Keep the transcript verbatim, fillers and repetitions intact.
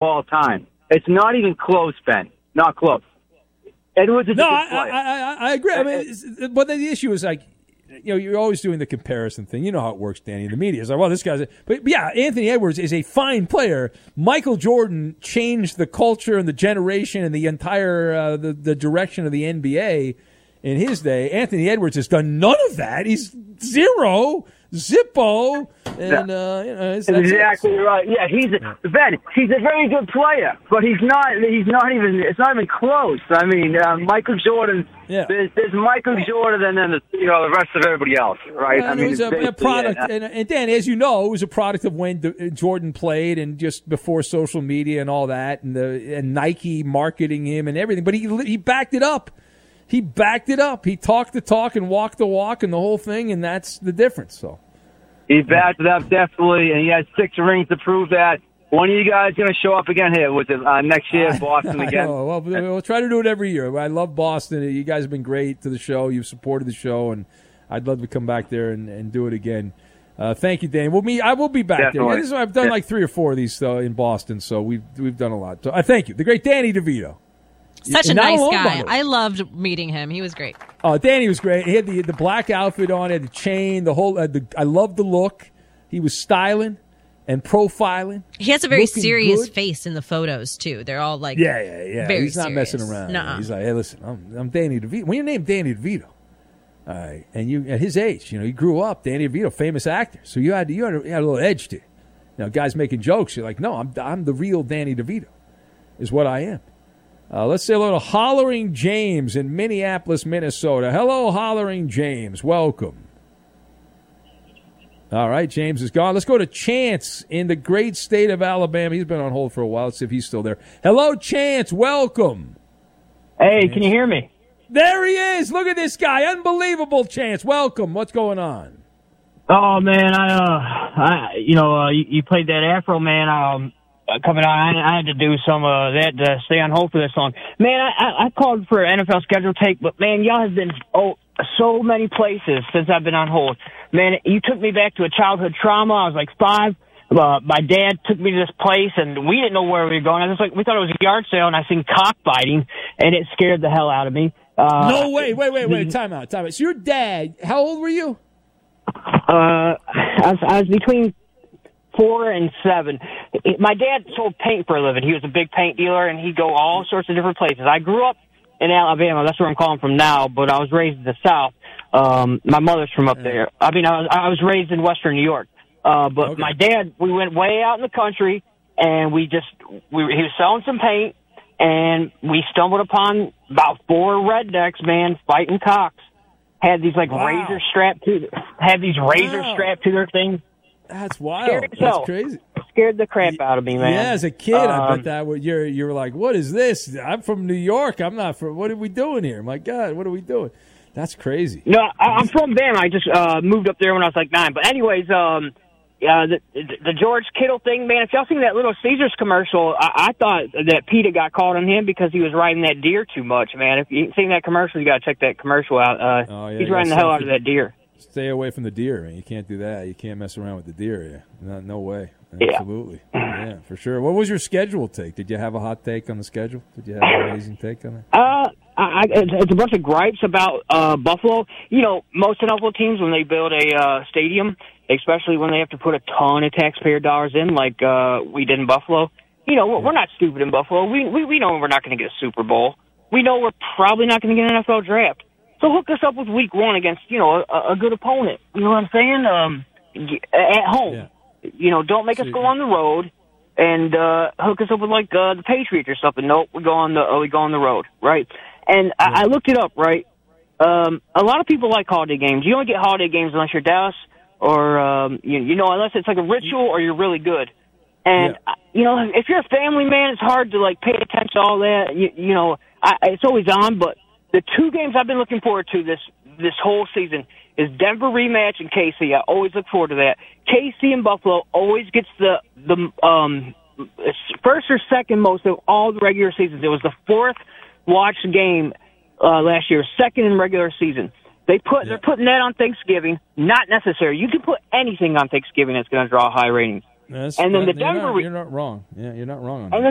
all time. It's not even close, Ben. Not close. Edwards is no, a good I, player. I, I, I agree. I mean, it's, but the issue is like, you know, you're always doing the comparison thing. You know how it works, Danny. The media is like, well, this guy's. A, but yeah, Anthony Edwards is a fine player. Michael Jordan changed the culture and the generation and the entire uh, the the direction of the N B A in his day. Anthony Edwards has done none of that. He's zero, zippo, and uh, you know, it's, exactly right. Yeah, he's a, Ben. He's a very good player, but he's not. He's not even. It's not even close. I mean, uh, Michael Jordan. Yeah. There's, there's Michael Jordan, and then the, you know the rest of everybody else, right? Well, I mean, it was a, a product, yeah. and, and Dan, as you know, it was a product of when the, Jordan played, and just before social media and all that, and the and Nike marketing him and everything. But he he backed it up. He backed it up. He talked the talk and walked the walk, and the whole thing, and that's the difference. So he backed it up definitely, and he has six rings to prove that. When are you guys going to show up again here? Was it uh, next year in Boston I again? know. Well, we'll try to do it every year. I love Boston. You guys have been great to the show. You've supported the show, and I'd love to come back there and, and do it again. Uh, thank you, Dan. We'll meet, I will be back Definitely. there. This is, I've done yeah. like three or four of these uh, in Boston, so we've we've done a lot. So I uh, thank you, the great Danny DeVito. Such a And nice alone, guy. bundle. I loved meeting him. He was great. Oh, Danny was great. He had the the black outfit on, he had the chain, the whole. Uh, the, I loved the look. He was styling and profiling. He has a very looking serious good. face in the photos too. They're all like Yeah, yeah, yeah. very He's not serious. messing around. Nuh-uh. He's like, hey, listen, I'm, I'm Danny DeVito. When your name Danny DeVito, all right, and you at his age, you know, he grew up. Danny DeVito, famous actor, so you had you had a, you had a little edge to you. You know, guys making jokes. You're like, no, I'm I'm the real Danny DeVito, is what I am. Uh, let's say hello to Hollering James in Minneapolis, Minnesota. Hello, Hollering James. Welcome. All right, James is gone. Let's go to Chance in the great state of Alabama. He's been on hold for a while. Let's see if he's still there. Hello, Chance. Welcome. Hey, Chance. Can you hear me? There he is. Look at this guy. Unbelievable, Chance. Welcome. What's going on? Oh, man, I, uh, I, you know, uh, you, you played that Afro, man, um, coming on. I, I had to do some of that to stay on hold for this long. Man, I, I, I called for an N F L schedule take, but, man, y'all have been oh, so many places since I've been on hold. Man, you took me back to a childhood trauma. I was like five. Uh, my dad took me to this place, and we didn't know where we were going. I was like, we thought it was a yard sale, and I seen cockfighting, and it scared the hell out of me. Uh, no, wait, wait, wait, wait. Time out, time out. So your dad, how old were you? Uh, I was, I was between four and seven. It, my dad sold paint for a living. He was a big paint dealer, and he'd go all sorts of different places. I grew up in Alabama. That's where I'm calling from now, but I was raised in the South. Um, my mother's from up there. I mean, I was, I was raised in Western New York. Uh, but okay. my dad, we went way out in the country, and we just, we he was selling some paint, and we stumbled upon about four rednecks, man, fighting cocks. Had these, like, wow. razor strapped to, had these razor wow. strapped to their things. That's wild. Scared That's yourself. crazy. Scared the crap out of me, man. Yeah, as a kid, I Um, bet that would, you're, you were like, what is this? I'm from New York. I'm not from, what are we doing here? My God, what are we doing? That's crazy. No, I, I'm from Bama. I just uh, moved up there when I was like nine. But anyways, um, uh, the, the George Kittle thing, man, if y'all seen that Little Caesars commercial, I, I thought that PETA got caught on him because he was riding that deer too much, man. If you ain't seen that commercial, you got to check that commercial out. Uh, oh, yeah, he's riding the hell out of that deer. Stay away from the deer, man. You can't do that. You can't mess around with the deer. Yeah, no, no way. Yeah. Absolutely. Yeah, for sure. What was your schedule take? Did you have a hot take on the schedule? Did you have an amazing take on it? Uh, I, it's, it's a bunch of gripes about uh, Buffalo. You know, most N F L teams, when they build a uh, stadium, especially when they have to put a ton of taxpayer dollars in, like uh, we did in Buffalo, you know, we're not stupid in Buffalo. We we, we know we're not going to get a Super Bowl. We know we're probably not going to get an N F L draft. So hook us up with week one against, you know, a, a good opponent. You know what I'm saying? Um, at home. Yeah. You know, don't make us go on the road and uh, hook us up with, like, uh, the Patriots or something. Nope, we go on the uh, we go on the road, right? And I, I looked it up, right? Um, a lot of people like holiday games. You only get holiday games unless you're Dallas or, um, you, you know, unless it's like a ritual or you're really good. And, yeah. you know, if you're a family man, it's hard to, like, pay attention to all that. You, you know, I, it's always on, but the two games I've been looking forward to this this whole season is Denver rematch and K C. I always look forward to that. K C and Buffalo always gets the the um first or second most of all the regular seasons. It was the fourth watched game uh, last year, second in regular season. They put yeah. they're putting that on Thanksgiving. Not necessary. You can put anything on Thanksgiving that's going to draw high ratings. That's, and then that, the Denver you're not, you're not wrong. Yeah, you're not wrong on that. And then